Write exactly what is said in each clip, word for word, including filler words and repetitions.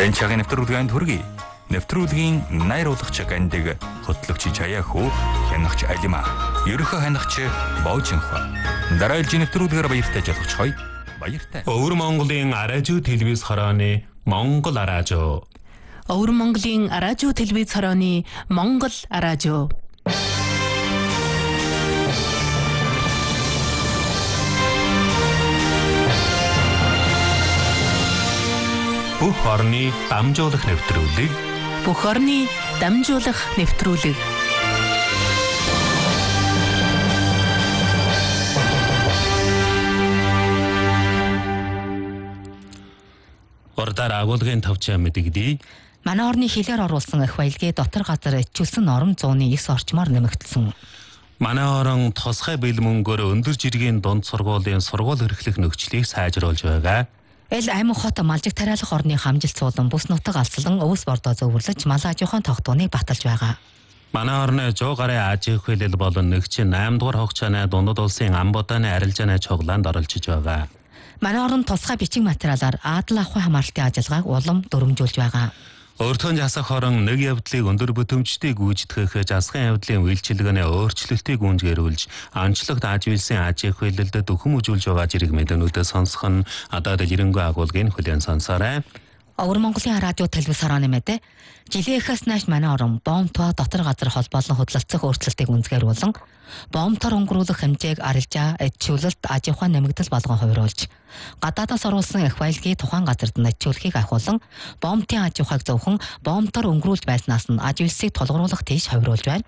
Энчагийн нэвтрүүлгийн төргий. Нэвтрүүлгийн найруулагч Гандаг, хөтлөгч Жаяхүү, хянагч Алима, ерөнхий хянагч Боожинхва. Дараалжийн нэвтрүүлгээр баяртай залгочхой. Баяртай. Өвөр Монголын аражуу телевиз хорооны Монгол аражуу. Өвөр Монголын аражуу телевиз хорооны Монгол аражуу. Бүх орны дамжуулах нэвтрүүлэг. Бүх орны дамжуулах нэвтрүүлэг. Ордоор агуулгын тавчаа мэдэгдээ. Манай орны хилээр оруулсан эх баялгийн дотор газар ичүүлсэн норм зууны ес орчмоор нэмэгдсэн. Манай орон тусгай бэл мөнгөөр өндөр жиргийн дунд сургуулийн сургууль эрхлэх нөхцөлийг сайжруулж байгаа. Эл аймаг хот малжиг тариалах орны хамжилт суулан бүс нутаг алслан өвс бордоо зөвөрлөж мал аж ахуйн тогтооныг баталж байгаа. Манай орны сто гарын аж ахуй хэлэл болон нэгчин восемь дугаар хугацааны дундад улсын амбууданы арилжааны чуглаанд оролцож байгаа. Манай орон тусгай бичиг материалаар аадал ахуй хамгаалтын ажиллагааг улам дүрмжүүлж байгаа. Өөртөө жасах хорон нэг явдлыг өндөр бүтэмжтэй гүйцэтгэх засгийн явдлын үйлчилгээний өөрчлөлтийг гүнзгийрүүлж, анчлагт аж үйлсийн аж ахуй хэлэлдэд дөхөм үзүүлж байгаа зэрэг мэдэнүүдэд сонсох нь одоо дэлгэрэнгүй агуулгын хүлээн сонсоорой. Өвөр Монголын радио телевиз хорооны мэдээ. Жилийн эхээс нааш манай орон бомтоо дотор газар холбоолон хөдөлгцөх өөрчлөлтийг үндэслүүлэн бомтоор өнгөрүүлэх хэмжээг арилжаа, эдчүүлэлт, аж ахуйн нэмэгдэл болгон хувируулж, гадаадаас оруулсан эх баялгийн тухайн газарт нэвчүүлэхийг ахиулан, бомтын аж ахуйг зөвхөн бомтоор өнгөрүүлж байснаас нь аж үйлсийг тулгуурлах тийш хувируулж байна.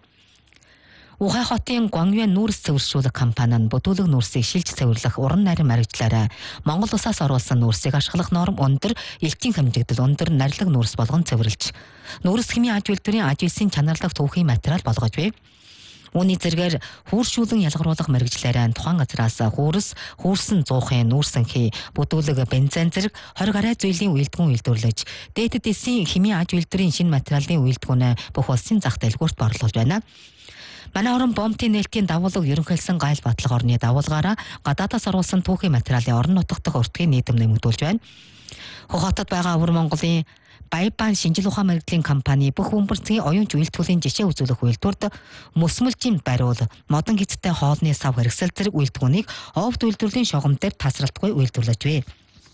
Ухай хотын Гуанвэн нүүрс цэвэршүүлэх компани нь бүдүүлэг нүүрсийг шилж цэвэрлэх уран нарийн мэргэжлээрээ Монгол улсаас оруулсан нүүрсийг ашиглах норм өндөр, элчин хэмжигдэл өндөр нарилаг нүүрс болгон цэвэрлж, нүүрс хэмийн аж үйлдвэрийн аж үйлсийн чанарлах түүхийн материал болгож буй. Үүний зэрэгээр хүүршүүлэн ялгаруулах мэргэжлээрээ тухайн газраас хүүрс, хүүрсэн зуухын нүүрсэнхий, бүдүүлэг бензин зэрэг хориг арай зүйлийн үйлдвэрийн үйлдвэрлэж, дээдэд эсийн хэмийн аж үйлдвэрийн шинэ материалын үйлдвэрнээ бүх улсын зах дэлгүүрт борлуулж байна. Манай орон бомтын нээлтийн давуулга ерөнхийлсөн гайл батлах орны давуулгаараа гадаадаас оруулсан түүхийн материалын орон нутгах өртгийн нийтэм нэмэгдүүлж байна. Хотод байгаа Өвөр Монголын Баябан шинжил ухаан мэргэжлийн компани бүх бөмбөрцгийн оюунч үйлдвэрлэлийн жишээ үзүүлэх үйлдвэрт мөсмөлжийн бариул, модон хиттэй хоолны сав хэрэгсэл зэрэг үйлдвэрийг овд үйлдвэрлэлийн шугам дээр тасралтгүй үйлдвэрлэж байна.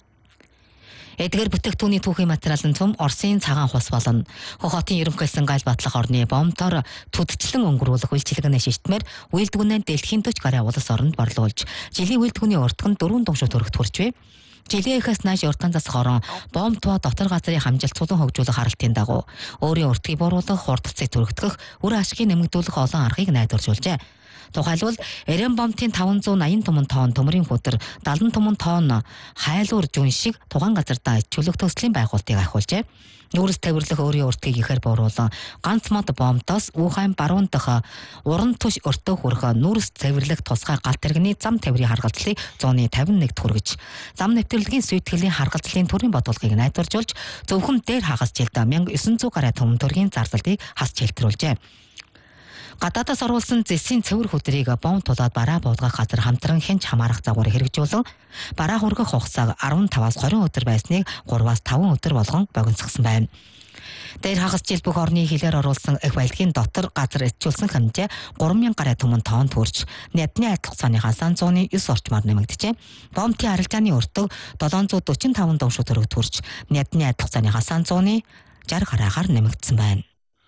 Эдгээр бүтээгдэхүүний түүхийн материал нь цөм Оросын цагаан хус болно. Хотын ерөнхийлсөн гайл батлах орны бомтоор төдчлэн өнгөрүүлэх үйлчилгээний шийтмээр үйлдвэрнээ дэлхийн дөч гарын улс оронд борлуулж, жилийн үйлдвэрний өртгөн дөрвөн дугшуу төрөгт хүрч байна. Жилийн эхээс нааш уртан засах орон бомтоо дотор газрын хамжилт цулан хөгжүүлэх харалтын дагуу өөрийн уртгийг бууруулах, хурдцыг төрөгдөх, үр ашгийг нэмэгдүүлэх олон аргыг найдваржуулжээ. Тухайлбал Эрен бомтын таван зуун аян томон тонн төмрийн хөдөр дадлан томон тонн хайлуур жүн шиг тухайн газардаа ичүүлэх төслийн байгуулалтыг ахиулжээ. Нүүрс тавирлах өөрийн уртгийг ихээр бууруулан ганц мод бомтоос Ухайн баруун дахь уран туш өртөө хүрэх нүүрс тавирлах тусгай галт тэрэгний зам тавирын харгалзлыг зууны тавин нэгт хүргэж, зам нэвтрүүлгийн сүйтгэлийн харгалзлын төрийн бодлогыг найдваржуулж, зөвхөн дээр хагас жилд мянга эсийн зуун гаруй төмөн төргийн зардалтыг хас чилтрүүлжээ. Гадаадаас оруулсан зэсийн цэвэр хөдрийг бом тулаад бараа буулгах газар хамтран хянч хамаарах загвар хэрэгжүүлэн бараа хүргэх хугацааг арван таваас хорин өдөр байсныг гураваас таван өдөр болгон богиносгосон байна. Дээр хагас жил бүх орны хилээр оруулсан эх баялгийн дотор газар эцчүүлсэн хэмжээ гурван мянган гаруй төмөн тонн төрж, нядны адил хугацааныхаа зууны девять орчмоор нэмэгдэжээ. Бомтын арилжааны өртөг седем жүз дөрвөн таван дуушуу төрөг төрж, нядны адил хугацааныхаа зууны шестьдесят гараагаар нэмэгдсэн байна.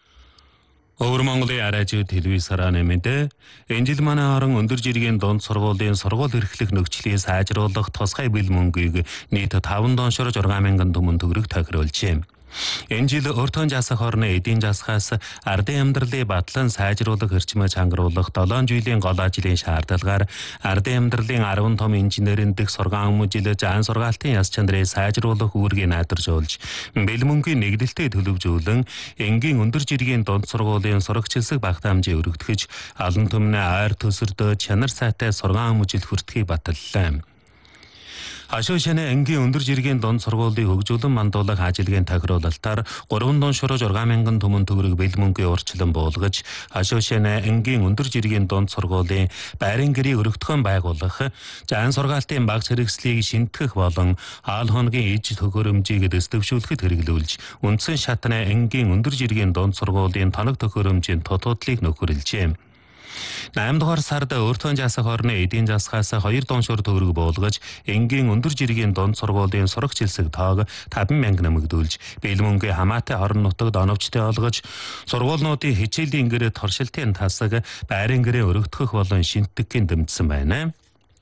Өвөр Монголын аражуу телевиз хорооны мэдээ. Энэ жил манай орон өндөр жиргийн дунд сургуулийн сургууль эрхлэх нөхцөлийг сайжруулах тусгай бэл мөнгийг нийт таван доншор шургуул мянган төмөн төгрөг тохируулжээ. Энэ жил өөртөө жасах орны эдийн засгаас ардын амьдралыг батлан сайжруулах эрчимээ чангаруулах долоон жилийн гол ажлын шаардлагаар ардын амьдралын арван том инженерийн дэх сургаан хүмүүжилж ан сургаалтын яс чанарыг сайжруулах үүргийг найдваржуулж, бэл мөнгийн нэгдэлтэд төлөвжүүлэн энгийн өндөр жиргийн дунд сургуулийн сурагчилсаг багтаамжийг өргөдгөж, алан түмний ойр төсөрдөө чанар сайтай сургаан хүмүүжил хүртэхийг баталлаа. Ашуушаны ангийн өндөр жиргийн дунд сургуулийг хөгжүүлэн мандуулах ажиллагааны тохируулалтаар гурван дунд шороо зургаан мянган түмэн төгрөг бэл мөнгөний урьдчилан буулгаж Ашуушаны ангийн өндөр жиргийн дунд сургуулийн байрын гэрийг өргөдгөн байгуулах, зан сургаалтын багц хэрэгслийг шинтгэх болон хаал хоногийн иж төхөөрөмжийг дэвшүүлэхэд хэрэглүүлж үндсэн шатны ангийн өндөр жиргийн дунд сургуулийн тоног төхөөрөмжийн тотуудлыг нөхөрлөжээ. найман дугаар сард өөртөө жасах орны эдийн засгаас хоёр дунд шор төгрөг буулгаж энгийн өндөр жиргийн дунд сургуулийн сурагч хэлсэг тоог таван мянга нэмэгдүүлж бэл мөнгөний хамаатай орон нутагт оновчтой олгож сургуулиудын хичээлийн гэрээ торшилтын тасаг байрын гэрээ өргөдгөх болон шинтгэхийн дэмжсэн байна.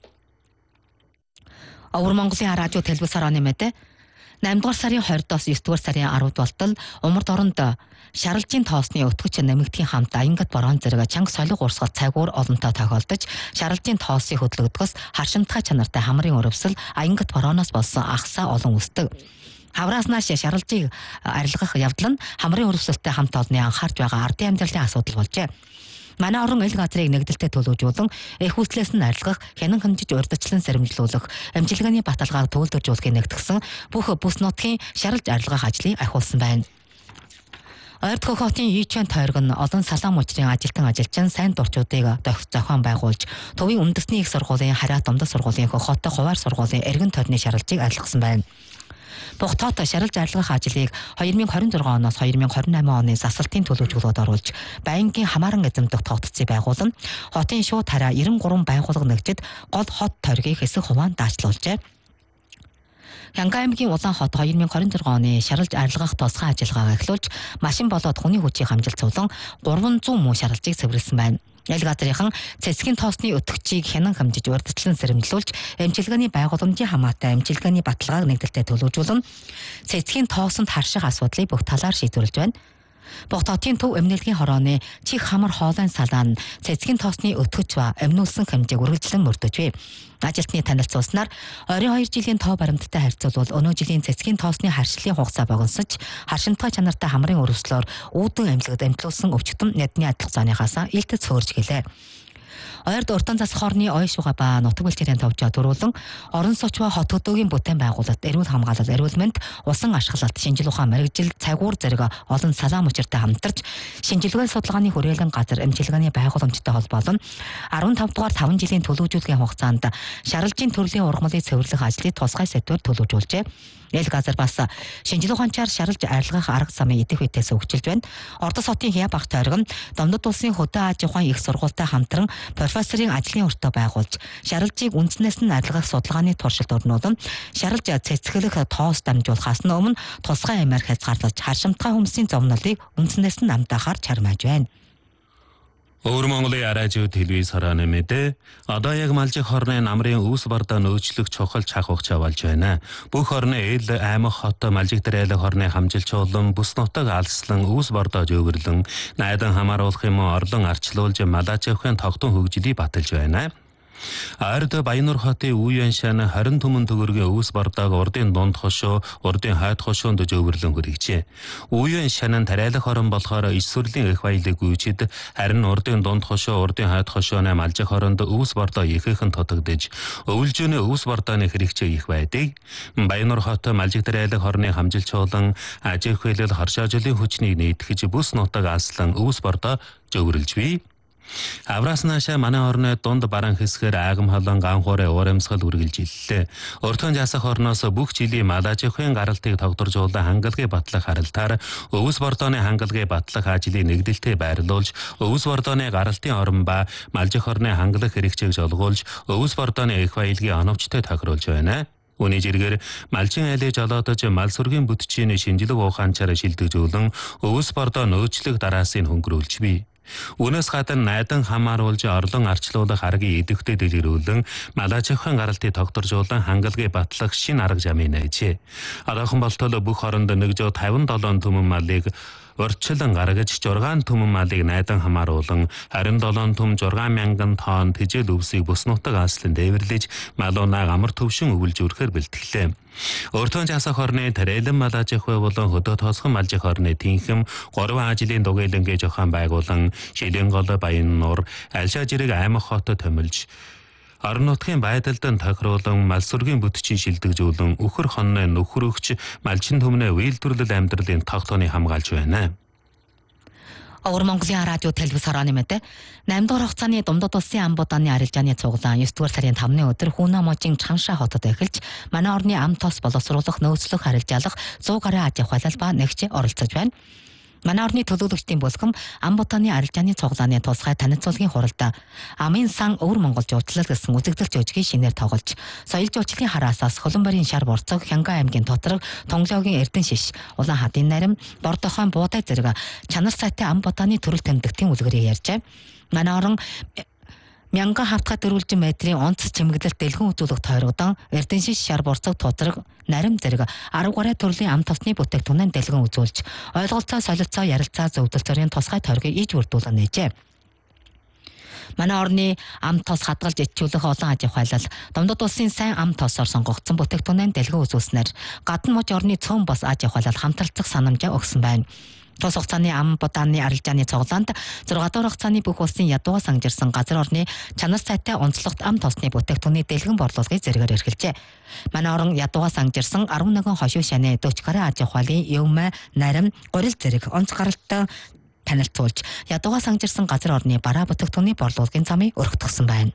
Өвөр Монголын радио телевиз хорооны мэдээ найман дугаар сарын двадцатоос девь дугаар сарын арвад болтол умард оронд шаралжийн тоосны өтгөч нэмэгдэхийн хамт аянгат борон зэрэг чанга солих урсгал цагуур олонтой тохиолдож шаралжийн тоосыг хөдлөгдөхөс харшимтгай чанартай хамрын өрөвсөл аянгат борооноос болсон ахсаа олон үсдэг. Хавраас нааш шаралжийг арилгах явдал нь хамрын өрөвсөлтэй хамт олонны анхаарч байгаа ардын амьдралын асуудал болжээ. Манай орон ил газрыг нэгдэлтэй төлөвлөжүүлэн эх хүслээс нь арилгах, хянан хэмжиж урьдчилан сэрэмжлүүлэх, амжилгааны баталгааг төвлөржүүлэхийг нэгтгэсэн бүх бүс нутгийн шаралж арилгах ажлыг ахиулсан байна. Ойртох хотын Ичэн тойрог нь олон салаан мужрын ажилтан ажилчин сайн дурчуудыг зохион байгуулж, төвийн үндэсний их сургуулийн Хариат умдас сургуулийн Хот хуваар сургуулийн эргэн тойрны шаралжийг арилгасан байна. Богтоот шаралж арилгах ажлыг две тысячи двадцать шесть оноос две тысячи двадцать восемь оны засалтын төлөвлөгөөлөд оруулж, байнгын хамааран эзэмдэх тогтцыг байгуулан, хотын шууд хараа девяносто три байгууллага нэгжид гол хот тойргийг хэсэг хуваан даачлуулжээ. Хянга аймгийн Улаан хот две тысячи двадцать шесть оны шаралж арилгах тусгай ажиллагаагаа эхлүүлж, машин болоод хүний хүчийг хамжилт цуглан гурван зуун муу шаралжийг цэвэрлсэн байна. Ил газрынхан цэцгийн тоосны өтгчийг хянан хэмжиж урьдчилан сэрэмжлүүлж, амжилгааны байгууламжийн хамаатай амжилгааны баталгааг нэгдэлтэй төлөвлөжүүлэн, цэцгийн тоосонд харших асуудлыг бүх талаар шийдвэрлэж байна. Богтоотын төв эмнэлгийн хорооны чих хамар хоолойн салаан цэцгийн тоосны өтгөч ба эмнүүлсэн хэмжээг үргэлжлэн мөрдөж бай. Ажилтны танилцуулснаар ойрын хоёр жилийн тоо баримттай харьцуулбал өнөө жилийн цэцгийн тоосны харшлын хугацаа богиносож, харшимтгай чанартай хамрын өрөвслөөр үүдэн амжилгад амжилуулсан өвчтөн нэдний адилх зооныхаасаа илтэц хөөрж гэлээ. Ойрд уртан засах орны ойшуга ба нутаг бэлчээрийн товчоо дөрвөлэн орон сууч ба хот хөдөөгийн бүтээн байгуулалт, эрүүл хамгаалал, эрүүл мэнд, усан ашиглалт, шинжил ухаан, мэрэгжил, цагуур зэрэг олон салаан мужиртай хамтарч шинжилгээ судалгааны хүрээлэн газар амжилгааны байгууламжтай холбоолон15 дугаар таван жилийн төлөвлөжүүлгийн хугацаанд шаралжийн төрлийн ургамлыг цэвэрлэх ажлыг тусгай сэдвээр төлөвлөжүүлжээ. Эл газар бас шинжил ухаанчаар шаралж арилгах арга замын идэх үедээс өгчилж байна. Ордос хотын Хя багт тойрог нь Домдод улсын хөдөө аж ахуйн их сургуультай хамтран профессорын ажлын өртөө байгуулж, шаралжийг үндснээс нь арилгах судалгааны туршилт өрнүүлэн, шаралж цэцгэлэх тоос дамжуулахаас нь өмнө тусгай амиар хязгаарлаж, харшимтгай хүмүүсийн зовнолыг үндснээс нь намдаахаар чармааж байна. Өвөр Монголын радио телевиз хорооны мэдээ одоо яг малжих хорны намрын үүс бардаа нөөцлөх чухал чах хугацаа болж байна. Бүх хорны эл аймаг хот малжих дээрэлэг хорны хамжилч болон бүс нутаг алслан үүс бардаа жөөгөрлөн найдан хамааруулах юм орлон арчлуулж малажихын тогтун хөгжлийг баталж байна. Ард Баянур хотын Үеэн шан харин түмэн төгөргийн өвс бардааг урдын дунд хошоо, урдын хайд хошоонд жөөгөрлөн хүргэжээ. Үеэн шан тариалах орон болохоор иш сүрлийн их баялаг гүйчид, харин урдын дунд хошоо, урдын хайд хошооны малжих оронд өвс бардаа ихээхэн тотогдож, өвлжөөний өвс бардааны хэрэгцээ их байдаг. Баянур хот малжих тариалах орны хамжилч болон ажих хэлэл харшаажилын хүчнийг нийтгэж бүс нутаг аслан өвс бардаа жөөгөрлж бий. Авраас наашаа манай орны дунд бараан хэсгээр аагам холон ганхуурын урамсгал үргэлж иллээ. Уртхан жасах орноос бүх жилийн малажихын гаралтыг тогтворжуулан хангалгын батлах харалтаар өвс бордооны хангалгын батлах ажлыг нэгдэлтэй байрлуулж, өвс бордооны гаралтын орон ба малжих орны хангалах хэрэгцээг жолгуулж, өвс бордооны их баялагын оновчтой тохируулж байна. Үүний зэргээр малчин айлыг жолоодож мал сүргийн бүтчийн шинжилгээ ухаанчаар шилдэгжүүлэн өвс бордоо нөөцлөх дараасыг хөнгөрүүлж бий. Үүнээс гадна найдан хамааруулж орлон арчлуулах аргыг идэвхтэй дэлгэрүүлэн малажихын гаралтыг тогтворжуулан хангалгыг батлах шинэ арга замыг нээжээ. Одоохон болтол бүх хоронд нэг жүз тавьдаа седем түмэн малыг урьдчилан гаргаж зургаан түмэн малыг найдан хамааруулан харин долоон түм зургаан мянган тонн тэжээл өвсийг бүс нутаг аслан дээвэрлэж малуунаа амар төвшин өвлж өрөхөр бэлтгэлээ. Өөртөө жасах орны тариалан малажих болон хөдөө тоосхон малжих орны тэнхэм гурван ажлын дугуйлангийн зохион байгуулан Шилэн гол Баянур, Альшаа зэрэг аймаг хот төмөлж орон нутгийн байдалд тохируулан мал сүргийн бүтчийн шилдэгжүүлэн үхэр хонны нөхрөгч малчин төмнөө үйлдвэрлэл амьдралын тогтооны хамгаалж байна. Өвөр Монголын радио телевиз хорооны мэдээ наймд дугаар хугацааны Думдад улсын ам будааны арилжааны цуглаан ёс дугаар сарын тавны өдөр Хүүнэ мужийн Чанша хотод эхэлж манай орны ам тос боловсруулах нөөцлөх харилцаалах суу гарын аж ахуйлал ба нэгж оролцож байна. Манай орны төлөөлөгчдийн бүлгэм ам будааны арилжааны цуглааны тусгай танилцуулгын хуралдаа амын сан Өвөр Монгол жуулчлал гэсэн үзэгдэл жижигний шинээр тоглож соёл жуулчлалын хараасаас Холонборын шар борцог Хянган аймгийн Тоторог Тонглогийн Эрдэнэ шиш Улаан хадын нарим Бордохойн буудай зэрэг чанар сайтай ам будааны төрөл тэмдэгтийн үлгэрийг ярьжээ. Манай орон Мянган хавтгай дөрвөлжин метрийн онц чимэглэлт дэлгэн үзүүлэх тойрогдон Эрдэнэ шиш шар борцог Тоторог нарим зэрэг арав гаруй төрлийн ам тосны бүтээгдэхүүнэн дэлгэн үзүүлж ойлголцоо солилцоо ярилцаа зөвлөлтөрийн тусгай тойргийг иж бүрдүүлэн нээжээ. Манай орны ам тос хадгалж ичүүлэх олон аж ахуйлал Думдад улсын сайн ам тосоор сонгогдсон бүтээгдэхүүнэн дэлгэн үзүүлснээр гадна муж орны цөөн бос аж ахуйлал хамтралцах санамжаа өгсөн байна. Тус хугацааны ам будааны арилжааны цуглаанд зургаан дахь хугацааны бүх улсын ядууга сангжирсан газар орны чанар сайтай онцлогт ам тосны бүтээгдэхүүний дэлгэн борлуулгыг зэрэгээр эрхэлжээ. Манай орон ядууга сангжирсан арван нэгэн хошуу шаны дөрвөн гаруй аж ахуйлын Явма, нарим, гурил зэрэг онц гаралтай танилцуулж ядууга сангжирсан газар орны бараа бүтээгдэхүүний борлуулгын замыг өргөтгсөн байна.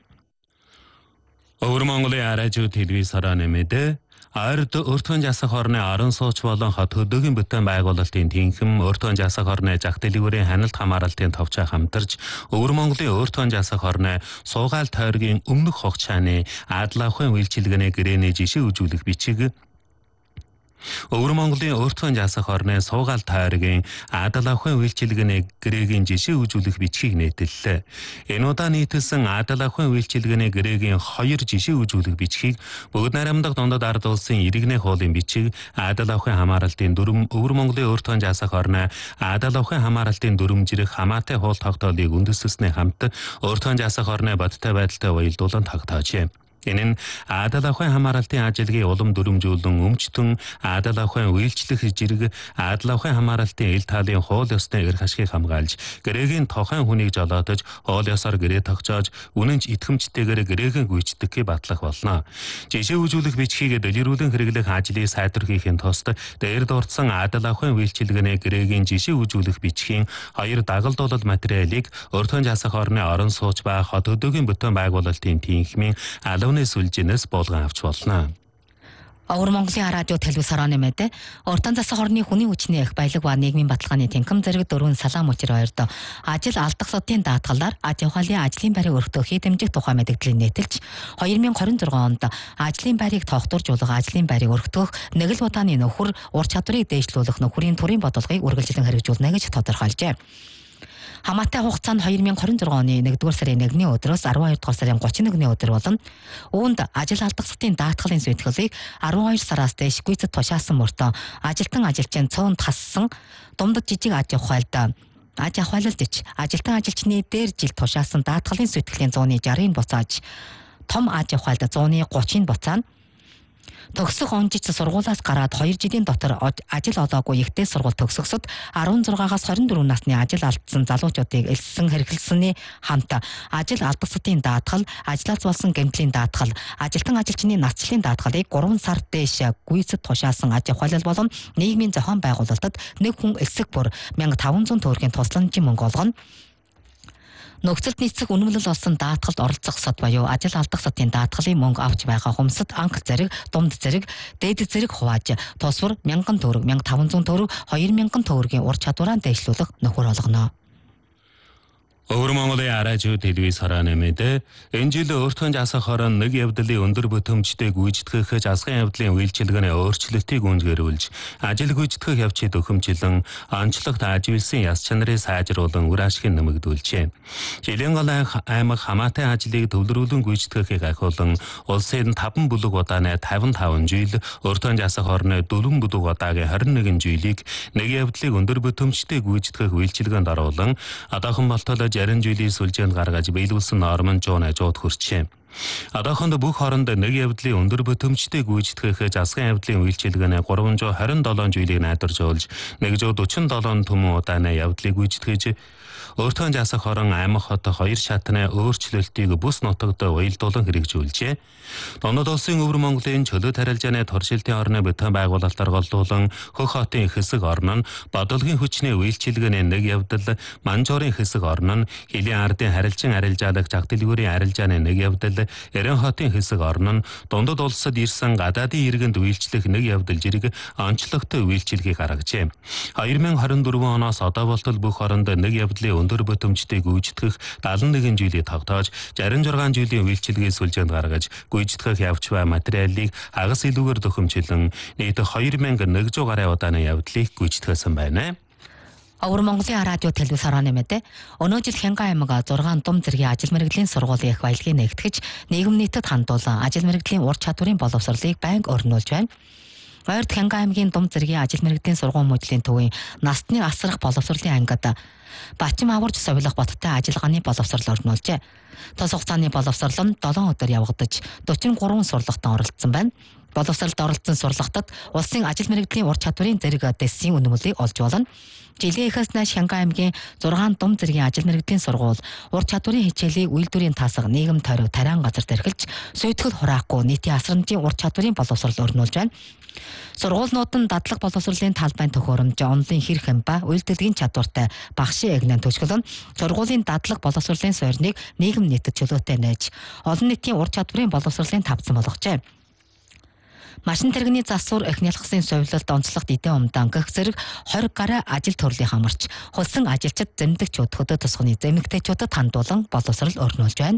Өвөр Монголын радио телевиз хорооны мэдээ Ард өртгөн жасах орны арын сууч болон хот хөдөөгийн бүтээн байгуулалтын тэнхэм өртгөн жасах орны зах дэлгүүрийн ханалт хамааралтын товчоо хамтарч Өвөр Монголын өртгөн жасах орны суугаал тойргийн өмнөх хугацааны Адлаахын үйлчилгээний гэрээний жишээ үзүүлэх бичиг Өвөр Монголын өртгөн жасах орны суугаал тойргийн Адлаахын үйлчилгээний гэрээгийн жишээ үзүүлэх бичгийг нийтэллээ. Энэ удаа нийтэлсэн Адлаахын үйлчилгээний гэрээгийн хоёр жишээ үзүүлэх бичгийг Бүгд найрамдах Дундад ард улсын иргэнэ хуулын бичиг Адлаахын хамааралтын дүрм Өвөр Монголын өртгөн жасах орны Адлаахын хамааралтын дүрмжирэх хамаатай хуул тогтоолыг үндэслэснээ хамт өртгөн жасах орны бодтой байдалтай уялдуулан тогтоожээ. Энэ нь Адлаахын хамааралтын ажилгийн улам дүрмжүүлэн өмчтөн Адлаахын үйлчлэх жирэг Адлаахын хамааралтын ил таалын хууль ёсны эрх ашгийг хамгаалж гэрээгийн тохайн хүнийг жолоодож хууль ёсоор гэрээ тогтоож үнэнч итгэмжтэйгээр гэрээгээ гүйцэтгэхийг батлах болно. Жишээ үзүүлэх бичгийг дэлгэрүүлэн хэрэглэх ажлыг сайдвархийхин тулд дээр дурдсан Адлаахын үйлчилгээний гэрээгийн жишээ үзүүлэх бичгийн хоёр дагалдуулал материалыг өртгөн жасах орны орон сууч ба хот хөдөөгийн бүтээн байгуулалтын тэнхмийн сүлжээс болгон авч болно. Өвөр Монголын радио телевиз хорооны мэдээ уртан засаг орны хүний хүчний их баялаг ба нийгмийн баталгааны тэнхэм зэрэг дөрвөн салаам учир хоёрт ажил алдах содын даатгалаар аж ахуйлын ажлын байрыг өргөдөх хэмжээг тухай мэдээлэл нийтэлж две тысячи двадцать сix онд ажлын байрыг тогтворжуулах ажлын байрыг өргөдөх нэг л удааны нөхөр ур чадварыг дээшлүүлэх нөхрийн төрийн бодлогыг үргэлжлэн хэрэгжүүлнэ гэж тодорхойлжээ. Хамаатай хугацаанд две тысячи двадцать six оны нэгдүгээр сарын нэгний өдрөөс twelve дугаар сарын thirty-one өдөр болон үүнд ажил алдах сатын даатгалын сүйтгэлийг twelve сараас дээш гүйцэд тушаасан мөртөө ажилтан ажилчин цөөн тассан Думдад жижиг аж ахуйлд аж ахуйлалдж ажилтан ажилчны дээр жил тушаасан даатгалын сүйтгэлийн one sixty-ыг буцааж том аж ахуйлд one thirty-ыг буцаана. Төгсөх онжиж сургуулаас гараад хоёр жилийн дотор ажил олоогүй ихтэй сургууль төгсгөсөд sixteen-аас twenty-four насны ажил алдсан залуучуудыг элсэн хэрэглэсний хамт ажил алдах сатын даатгал, ажлаас болсон гэмтлийн даатгал, ажилтан ажилчны насчлалын даатгалыг three сар дээш гүйцэд тушаасан аж ахуйлал болон нийгмийн зохион байгуулалтад нэг хүн эсэх бүр one thousand five hundred төгрөгийн тусламжийн мөнгө олгоно. Нөхцөлд нийцэх үнэмлэл болсон даатгалд оролцох сод буюу ажил алдах сатын даатгалын мөнгө авч байгаа хүмсэд анх зэрэг, дунд зэрэг, дээд зэрэг хувааж тусвар one thousand төгрөг, one thousand five hundred төгрөг, two thousand төгрөгийн ур чадвараа дээшлүүлэх нөхөр олгоно. Өвөр Монголын радио телевиз хорооны мэдээ энэ жил өртгөн жасах хорон нэг явдлын өндөр бүтэмжтэй гүйцэтгэх засгийн явдлын үйлчилгээний өөрчлөлтийг үнэлгэрүүлж ажил гүйцэтгэх явцыг төхөмжлөн онцлогт ажилсан яс чанарыг сайжруулан үр ашиг нэмэгдүүлжээ. Жилийн гол аймаг хамаатай ажлыг төвлөрүүлэн гүйцэтгэхийг ахиулан улсын five бүлэг удааны fifty-five жил, өртгөн жасах хорны four бүлэг удаагийн twenty-one жилийг нэг явдлыг өндөр бүтэмжтэй гүйцэтгэх үйлчилгээнд оруулан одоохон болтол sixty жилийн сүлжээнд гаргаж биелүүлсэн норм нь жуун ажууд хүрчээ. Одоохондоо бүх хооронд нэг явдлын өндөр бүтэмжтэй гүйцэтгэх засгийн явдлын үйлчилгээний гурван зуун хорин долоон жилийг найдварж болж нэг зуун дөрвөн долоон түмэн удааны явдлыг гүйцэтгэж өөртөө засах хорон аймаг хот хоёр шатны өөрчлөлтийг бүс нутагт уялдуулан хэрэгжүүлжээ. Донод улсын өвөр Монголын чөлөө тарилжааны туршилтын орны бүтээн байгуулалтаар голдуулан Хөх хотын хэсэг орн нь бодолгийн хүчний үйлчилгээний нэг явдал, Манжуурын хэсэг орн нь Хилийн ардын харилцан арилжаалагч Агдэлгүүрийн арилжааны нэг явдал, Эрен хотын хэсэг орн нь дундад улсад ирсэн гадаадын иргэнд үйлчлэх нэг явдал зэрэг онцлогтой үйлчилгээг гаргажээ. хоёр мың хорин дөрвөн оноос одоо болтол бүх оронд нэг явдлын өндөр бүтэмжтэй гүйцэтгэх даалан нэгэн жилийг тогтоож шарин зургаан жилийн үйлчилгээ сүлжээнд гаргаж гүйцэтгэх явж буй материалыг хагас илүүгээр төхөмжлөн нийт хоёр мянга нэг зуун гаруй удааны явдлыг гүйцэтгээсэн байна. Өвөр Монголын радио телевиз хорооны мэдээ өнөө жил Хянган аймаг зургаан дум зэргийн ажил мэргэжлийн сургуулийн их баялагийг нэгтгэж нийгэм нийтэд хандуулан ажил мэргэжлийн ур чадварын боловсролыг байнга өрнүүлж байна. Ойрд Хянган аймгийн дум зэргийн ажил мэргэжлийн сургууль мужлийн төвийн настны асрах боловсролын ангид Бачим аварж совилох боттой ажиллагааны боловсрол өрнүүлжээ. Тос хугацааны боловсрол нь долоон өдөр явагдаж дөрвөн гурван сурлагтанд оролцсон байна. Боловсролд оролцсон сурлагтад улсын ажил мэргэжлийн ур чадварын зэрэг дэсийн үнэмлэлийг олж болно. Жилийн эхээс нааш Хянган аймгийн зургаан дум зэргийн ажил мэргэжлийн сургууль ур чадварын хичээлийг үйлдвэрийн тасаг нийгэм тойрог тариан газар тэрхэлж сүйтгэл хураахгүй нийтийн асрамжийн ур чадварын боловсрол өрнүүлж байна. Сургуулиуд нь дадлаг боловсролын талбайн төхөөрөмж, онлын хэрэг хамба, үйлдвэрлэгийн чадвартай багшийн эгнэн төсгөлн сургуулийн дадлаг боловсролын суурьныг нийгэм нийтэд чөлөөтэй нээж олон нийтийн ур чадварын боловсролын тавцсан болгожээ. Машин тэрэгний засвар эхний ялгасын сувилалт онцлогт эдийн умдан гэх зэрэг хориг гараа ажил төрлийг хамарч хулсан ажилчид зэмлэгчид хөдөө тусганы зэмэгтэйчүүдэд хандуулан боловсрол өрнүүлж байна.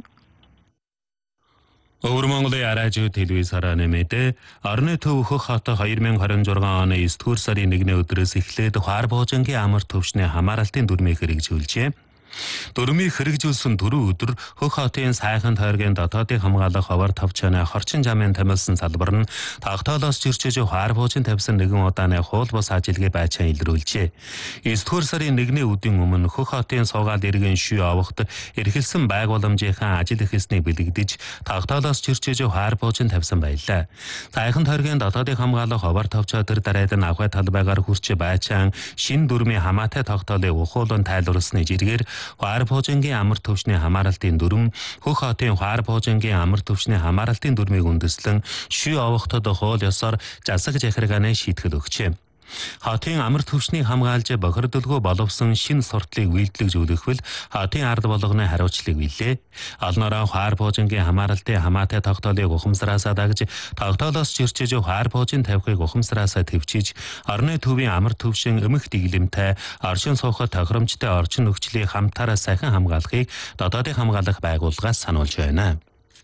Өвөр Монголын радио телевиз хорооны мэдээ орны төв Хөх хот хоёр мың хорин зургаан оны есдүгээр сарын нэгний өдрөөс эхлээд хаар боожингийн амар төвшний хамааралтын дүрмийг хэрэгжүүлжээ. Дүрмийг хэрэгжүүлсэн дөрөв өдөр Хөх хотын сайхан тойргийн дотоодын хамгаалах ховор тавчааны хорчин жамын тамилсан салбар нь тогтоолоос чирчэж хаар буужин тавьсан нэгэн удааны хуул бус ажилгээ байчаа илрүүлжээ. есдүгээр сарын нэгний өдрийн өмнө Хөх хотын суугаал иргэн шүй овогт эрхэлсэн байгууламжийнхаа ажил эхэлснийг бэлэгдэж тогтоолоос чирчэж хаар буужин тавьсан байлаа. Сайхан тойргийн дотоодын хамгаалах ховор тавчаа тэр дараад нь авхай талбайгаар хүрч байчаан шин дүрмийн хамаатай тогтоолыг ухуулан тайлбарласны жиргээр хаар буужингийн амар төвшний хамааралтын дүрм Хөх хотын хаар буужингийн амар төвшний хамааралтын дүрмийг үндэслэн шүй овогтод хуул ёсоор засаг захиргааны шийтгэл өгчээ. Хотын амар төвшнийг хамгаалж бохирдолгүй боловсон шин суртлыг үйлдэлжүүлэхвэл хотын ард болгоны хариуцлыг билээ. Олноороо хаар буужингийн хамааралтын хамаатай тогтоолыг ухамсараасаа дагж тогтоолоос чирчэж хаар буужин тавихыг ухамсараасаа төвчиж орны төвийн амар төвшин эмх дэглэмтэй оршин суухад тохиромжтой орчин нөхцөлийг хамтаараа сайхан хамгаалахыг дотоодын хамгаалах байгууллагаас сануулж байна.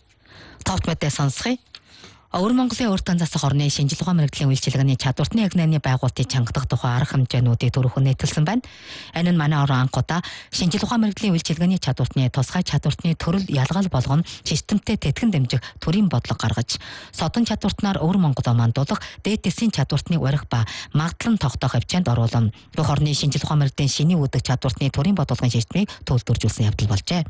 Товт мэдээ сонсгоё. Өвөр Монголын өөртөө засах орны шинжил ухаан мэргэжлийн үйлчилгээний чадвартны эгнээний байгуулалтыг чангадах тухай арга хэмжээнүүдийг түрүүхэн нийтэлсэн байна. Энэ нь манай орон анхудаа шинжил ухаан мэргэжлийн үйлчилгээний чадвартны тусгай чадвартны төрөл ялгаал болгоно системтэй тэтгэн дэмжих төрийн бодлого гаргаж, содон чадвартнаар Өвөр Монголоо мандуулах дээд дэсийн чадвартны урих ба магадлан тогтоох хэмжээнд оруулан бүх орны шинжил ухаан мэргэжлийн шиний үүдэг чадвартны төрийн бодлогын системийг төлөвлөжүүлсэн явдал болжээ.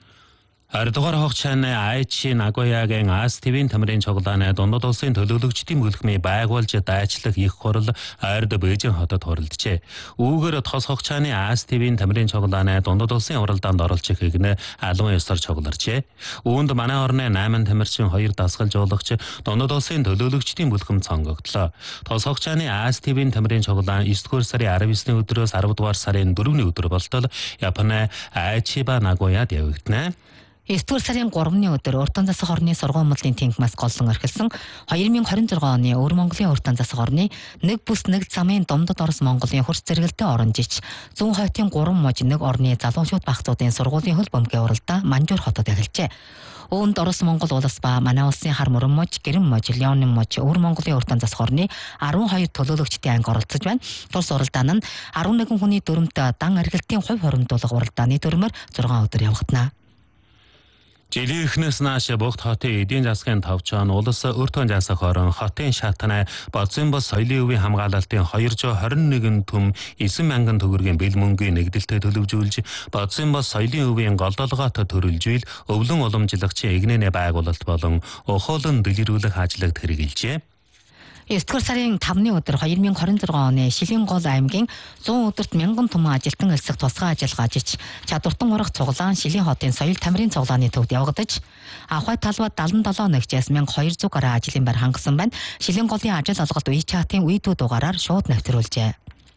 Ардугаар хогчааны Айчи Нагоягийн Ас ТВ-ийн тамирын цуглааны дундад улсын төлөөлөгчдийн бүлэхмийн байгуулж дайчлах их хурал ойрд Бээжин хотод хуралджээ. Үүгээр тос хогчааны Ас ТВ-ийн тамирын цуглааны дундад улсын уралдаанд оролцох игнэ албан ёсоор цугларчээ. Үүнд манай орны найман тамирчин хоёр дасгалжуулагч дундад улсын төлөөлөгчдийн бүлхэм цонгогдлоо. Тос хогчааны Ас ТВ-ийн тамирын цуглаан есдүгээр сарын арав эсний өдрөөс арав дугаар сарын дөрөвний өдөр болтол Японы Айчиба Нагояд явагдана. есдүгээр сарын гуравны өдөр Өөртөө засах орны сургууль мөлийн тэнхмээс голлон орхилсон хоёр мың хорин зургаан оны Өвөр Монголын Өөртөө засах орны нэг бүс нэг замын Думдад Орос Монголын хурц зэрэгэлдээ орон жиж зүүн хойтын гурван муж нэг орны залуучууд багцуудын сургуулийн хөл бөмбөгийн уралдаа Манжуур хотод эхэлжээ. Үүнд Орос Монгол улс ба манай улсын хар мөрөн муж, гэрэн муж, Леонын муж, Өвөр Монголын Өөртөө засах орны арван хоёр төлөөлөгчдийн анги оролцож байна. Тус уралдаан нь арван нэгэн хүний дүрмд дан аргилтын хувь хоримтуулах уралдааны дүрмээр зургаан өдөр явагдана. Жилийн эхнээс нааш Бугт хотын эдийн засгийн товчон улс өртөө засах орон хотын шатнаа Бадсын бас соёлын өвийн хамгаалалтын двести двадцать один төм нine мянган төгрөгийн бэл мөнгийн нэгдэлтэд төлөвжүүлж Бадсын бас соёлын өвийн голдолгоот төрөлжүүл өвлөн уламжлагчийн эгнэнэ байгуулалт болон ухуулан дэлгэрүүлэх ажлыг хэрэгжилжээ. Есдүгээр сарын тавны өдөр twenty twenty-six оны Шилэнгол аймгийн one hundred өдөрт мянган түмэн ажилтан элсэх тусгай ажиллагаа ажиж чадвартан урах цуглаан Шилийн хотын соёл тамирын цуглааны төвд явагдаж Авхай талбад seventy-seven нэгжээс twelve hundred гаруй ажлын байр хангасан байна. Шилэнголын ажил олголт WeChat-ийн үйдүү дугаараар шууд нэвтрүүлжээ.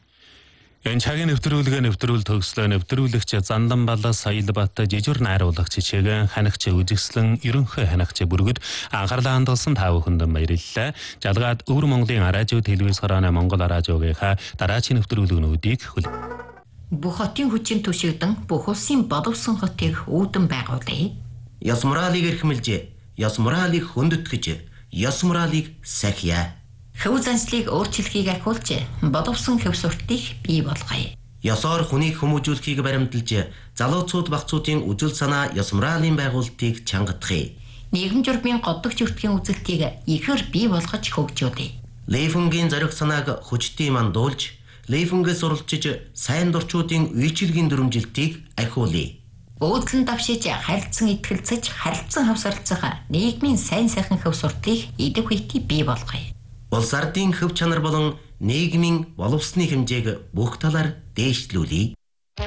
Энэ цагийн нэвтрүүлгээ нэвтрүүл төгслөө нэвтрүүлэгч Зандан Балаа Саялбат жижигэр найруулагч чигээр ханагч үзэсгэлэн ерөнхий ханагч бүргэд анхаарлаа хандуулсан та бүхэнд баярлалаа. Жалгаад Өвөр Монголын радио телевиз харааны Монгол радиогийнхаа дараагийн нэвтрүүлгүүдийг хүлээн. Бүх хотын хүчин түшигдэн бүх улсын боловсон хотыг үүдэн байгуулъя. Ёс моралыг эрхэмлж, ёс моралыг хөндөтгэж, ёс моралыг сахиа. Хөв заншлыг өөрчлөхийг ахиулж, боловсон хөв суртыг бий болгоё. Ёсоор хүнийг хүмүүжүүлэхийг баримталж, залууцууд багцуудын үжил санаа ёс моралын байгуулалтыг чангадахыг. Нийгэм журмын годдогч өртгийн үзэлтийг ихээр бий болгож хөгжүүлье. Лейфунгийн зориг санааг хүчтэй мандуулж, Лейфунгээс уралчиж, сайн дурчуудын үйлчилгийн дүрмжилтийг ахиулъя. Өөдлөн давшиж, харилцан итгэлцэж, харилцан хавсарлцах нийгмийн сайн сайхан хөв суртыг идэв хүйти бий болгоё. Улс ардын хөв чанар болон нийгмийн боловсны хэмжээг бүх талаар дээшлүүлье.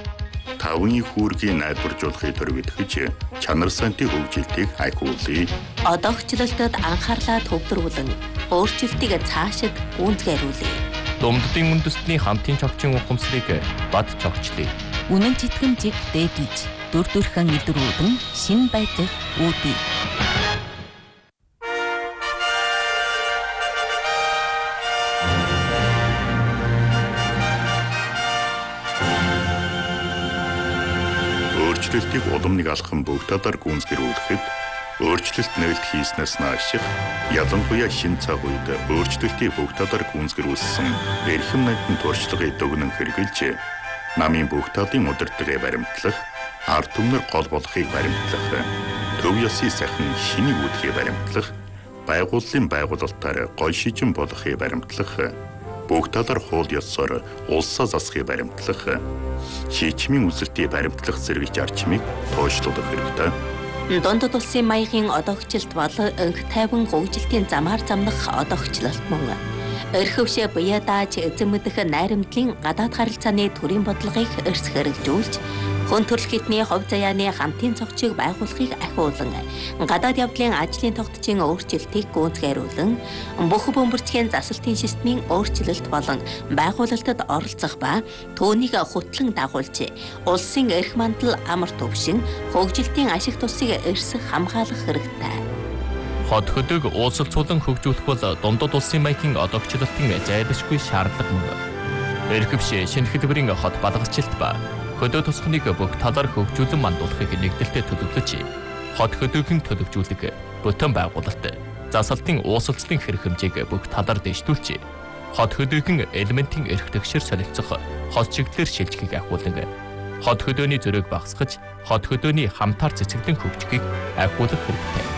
Тавны хүүргийн найдваржуулахыг төрөвдөж чанар сантын хөгжилтийг ахиулъя. Одоогчлолтод анхаарлаа төвлөрүүлэн өөрчлөлтийг цаашид гүйцэтгүүлье. Думддын үндэстний хамтын чогчин ухамсарыг бад чогчлъя. Үнэн читгэмжийг дээдлж, дүр төрхөн илрүүлэн шин байдлыг үүдье. Өөрчлөлтийг улам нэг алхам бүх талаар гүйцэтгүүлэхэд өөрчлөлт нээлт хийснээс нааш ялангуяа шин цаг үед өөрчлөлтийг бүх талаар гүйцэтгүүлсэн эрхэм найдын туршлагыг дүгнэн хэрэгжилж намын бүх талын удирдлагыг баримтлах, ард түмнэр гол болохыг баримтлах, төв ёсны сайхан шинийг үүдхийг баримтлах, байгууллын байгуулалтаар гол шижин болохыг баримтлах, бүх талаар хууль ёсоор улсаа засахыг баримтлах, шийдвэрийн үзэлтийг баримтлах зэрэг зарчмыг тооцоолох хэрэгтэй. Дундад улсын маягийн одоогчлолт бол өнг тайван хөгжилтийн замаар замнах одоогчлолт мөн. Эрхөвшөө буяа дааж эзэн мэдэх найрамдлын гадаад харилцааны төрийн бодлогыг эрс хэрэгжүүлж, хүн төрөлх хитний хувь заяаны хамтын цогцыг байгуулахыг ахиулан, гадаад явдлын ажлын тогтцын өөрчлөлтийг гүйцэтгүүлэн, бүх бөмбөрцгийн засалтын системийн өөрчлөлт болон байгуулалтад оролцох ба түүнийг хөтлөн дагуулж, улсын эрх мандал амар төвшин, хөгжилтийн ашиг тусыг эрс хамгаалах хэрэгтэй. Хот хөдөг уулзалцуулан хөгжүүлэх бол дундад улсын маягийн одоогчлолтын зайлшгүй шаардлага мөн. Эрхөвшөө шинэ хэлбэрийн хот балгалчлалт ба хөдөө тусахныг бүх талаар хөгжүүлэн мандуулахыг нэгдэлтэд төлөвлөж, хот хөдөөгийн төлөвжүүлэг, бүтэн байгуулалт, засалтын уусалцлын хэрэг хэмжээг бүх талаар дэвшүүлж, хот хөдөөгийн элементийн эрх тэгшэр солилцох хот чиглэлээр шилжихийг ахиулан, хот хөдөөний зөрөөг багасгаж, хот хөдөөний хамтаар цэцэглэн хөгжихийг ахиулах хэрэгтэй.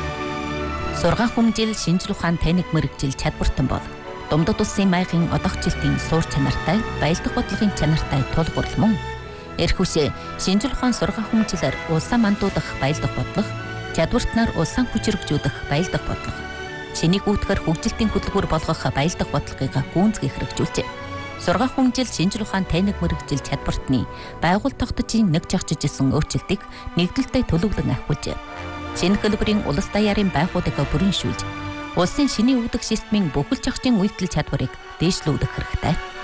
Сургаан хүмжил шинжлэх ухаан таниг мэрэгжил чадвартан бол дундад улсын маягийн одоогчлолтын суур чанартай, баялдах бодлогын чанартай тулгуурл мөн. Эрхүшээ шинжлэх ухаан сургаан хүмжилээр улсаа мандуудах баялдах бодлого, чадвартнаар улсаа хүчрэгжүүлэх баялдах бодлого, шинийг үүдхэр хөгжилтийн хөтөлбөр болгох баялдах бодлогыг гүйцэтгэх хэрэгжүүлжээ. Сургаан хүмжил шинжлэх ухаан таниг мэрэгжил чадвартны байгууллага тогтцын нэг жагчж исэн өөрчлөлтийг нэгдэлтэд төлөвлөн ахиулжээ. Шинэ хэлбэрийн улс даяарын байгууллагыг бүрэншүүлж, улсын шинийн үүдэх системийн бүхэл зохицын үйлдэл чадварыг дээшлүүлэх хэрэгтэй.